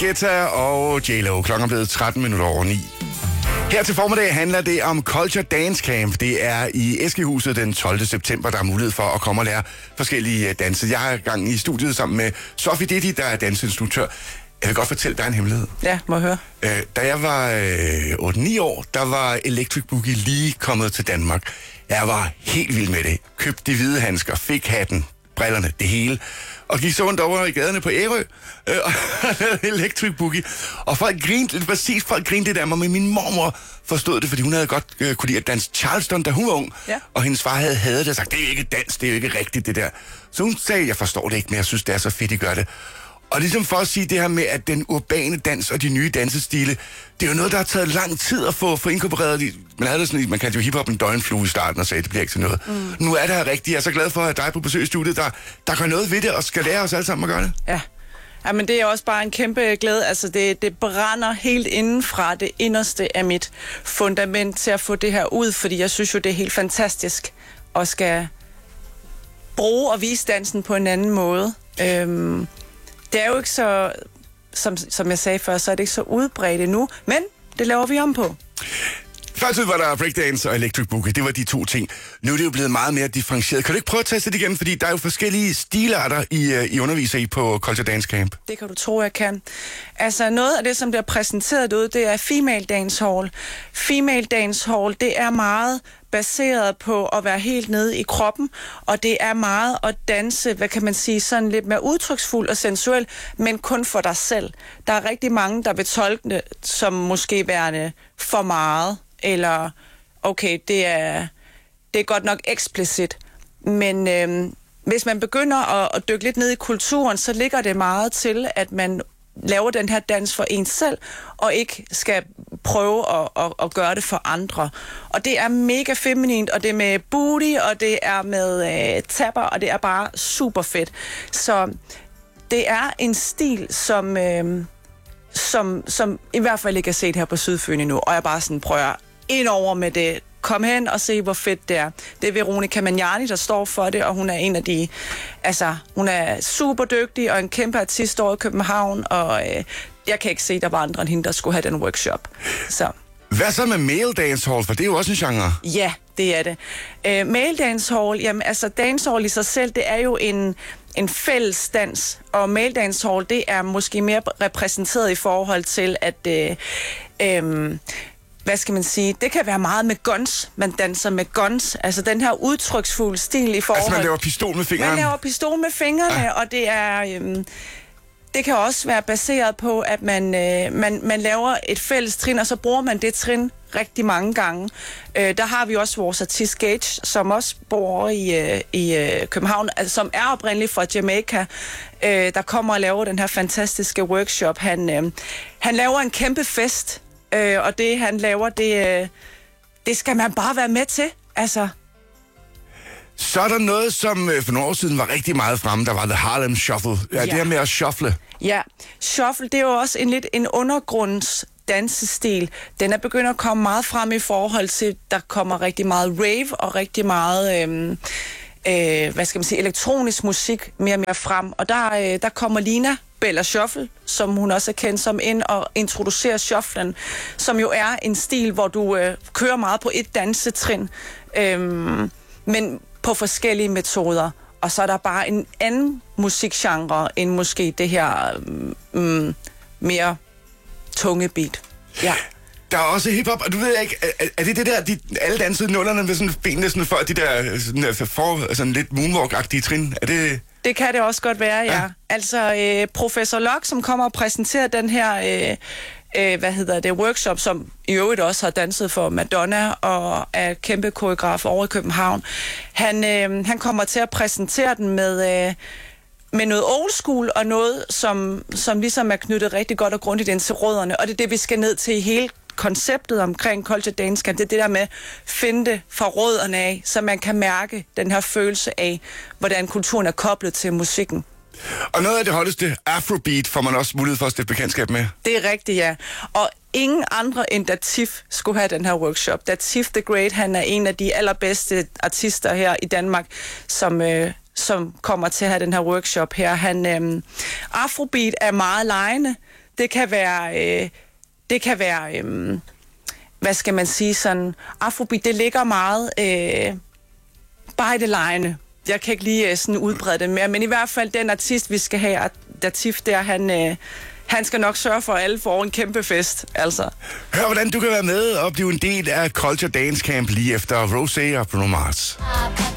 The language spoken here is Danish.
Guetta og J-Lo. Klokken er blevet 13 minutter over 9. Her til formiddag handler det om Culture Dance Camp. Det er i Eskehuset den 12. september, der er mulighed for at komme og lære forskellige danse. Jeg har gang i studiet sammen med Sofie Ditti, der er danseinstruktør. Jeg vil godt fortælle dig en hemmelighed. Ja, må jeg høre. Da jeg var 8-9 år, der var Electric Boogie lige kommet til Danmark. Jeg var helt vild med det. Købte de hvide handsker, fik hatten, brillerne, det hele. Og gik så rundt over i gaderne på Ærø og lavede Electric Boogie. Og folk grinte lidt af mig, men min mormor forstod det, fordi hun havde godt kunne lide at danse Charleston, da hun var ung. Ja. Og hendes far havde hadet det og sagt, det er jo ikke dans, det er jo ikke rigtigt det der. Så hun sagde, jeg forstår det ikke, men jeg synes, det er så fedt, I gør det. Og ligesom for at sige det her med, at den urbane dans og de nye dansestile, det er jo noget, der har taget lang tid at få inkorporeret. Man havde det sådan, man kaldte jo hiphop en døgnflue i starten og sagde, det bliver ikke til noget. Nu er det her rigtigt. Jeg er så glad for at have dig på besøg i studiet, der gør noget ved det og skal lære os alle sammen at gøre det. Ja. Ja, men det er også bare en kæmpe glæde. Altså, det brænder helt indenfra det inderste af mit fundament til at få det her ud, fordi jeg synes jo, det er helt fantastisk at skal bruge og vise dansen på en anden måde. Det er jo ikke så, som jeg sagde før, så er det ikke så udbredt endnu, men det laver vi om på. Først var der breakdance og electric boogie, det var de to ting. Nu er det jo blevet meget mere differentieret. Kan du ikke prøve at teste det igen, fordi der er jo forskellige stilarter, I underviser i på Culture Dance Camp? Det kan du tro, jeg kan. Altså noget af det, som bliver præsenteret ud, det er female dancehall. Female dancehall, det er meget baseret på at være helt nede i kroppen, og det er meget at danse, hvad kan man sige, sådan lidt mere udtryksfuld og sensuel, men kun for dig selv. Der er rigtig mange, der vil tolke det som måske værende for meget, eller okay, det er godt nok eksplicit, men hvis man begynder at dykke lidt ned i kulturen, så ligger det meget til, at man laver den her dans for en selv, og ikke skal prøve at gøre det for andre. Og det er mega feminint, og det er med booty, og det er med tapper, og det er bare super fedt. Så det er en stil, som i hvert fald ikke er set her på Sydfyn endnu, og jeg bare sådan prøver ind over med det. Kom hen og se, hvor fedt det er. Det er Veronica Magnani, der står for det, og hun er en af de... Altså, hun er super dygtig og en kæmpe artist over i København, og jeg kan ikke se, der var andre end hende, der skulle have den workshop. Så. Hvad så med male dancehall? For det er jo også en genre. Ja, det er det. Male dancehall, jamen altså dancehall i sig selv, det er jo en fælles dans, og male dancehall, det er måske mere repræsenteret i forhold til, at... hvad skal man sige? Det kan være meget med guns. Man danser med guns. Altså den her udtryksfulde stil i forhold... Altså man laver pistol med fingrene? Man laver pistol med fingrene, og det er... det kan også være baseret på, at man laver et fælles trin, og så bruger man det trin rigtig mange gange. Der har vi også vores artist Gage, som også bor i København, altså, som er oprindeligt fra Jamaica, der kommer og laver den her fantastiske workshop. Han laver en kæmpe fest, og det, han laver, det skal man bare være med til. Altså. Så er der noget, som for nogle år siden var rigtig meget fremme, der var The Harlem Shuffle. Ja. Det her med at shuffle. Ja, shuffle, det er jo også en undergrunds dansestil. Den er begyndt at komme meget frem i forhold til, der kommer rigtig meget rave og rigtig meget... hvad skal man sige, elektronisk musik mere og mere frem. Og der kommer Lina Bella Shuffle, som hun også er kendt som, ind og introducerer shufflen, som jo er en stil, hvor du kører meget på et dansetrin, men på forskellige metoder. Og så er der bare en anden musikgenre end måske det her mere tunge beat. Ja. Der er også hiphop, og du ved ikke, er det der, alle dansede nullerne med sådan benene sådan for de der sådan lidt moonwalk-agtige trin? Er det... Det kan det også godt være, ja. Altså, Professor Lock, som kommer og præsenterer den her, workshop, som i øvrigt også har danset for Madonna og er kæmpe koreograf over i København. Han kommer til at præsentere den med noget old school og noget, som ligesom er knyttet rigtig godt og grundigt ind til rødderne. Og det er det, vi skal ned til i hele konceptet omkring Culture Dance Camp. Det er det der med at finde det fra rødderne af, så man kan mærke den her følelse af, hvordan kulturen er koblet til musikken. Og noget af det hotteste, Afrobeat, får man også mulighed for at stifte bekendtskab med. Det er rigtigt, ja. Og ingen andre end Datif skulle have den her workshop. Datif the Great, han er en af de allerbedste artister her i Danmark, som kommer til at have den her workshop her. Afrobeat er meget legende. Det kan være, hvad skal man sige, sådan, afrobeat, det ligger meget bare i det lejende. Jeg kan ikke lige sådan udbrede det mere, men i hvert fald den artist, vi skal have, Datif der, han skal nok sørge for, at alle får en kæmpe fest, altså. Hør, hvordan du kan være med og blive en del af Culture Dance Camp lige efter Rosé og Bruno Mars.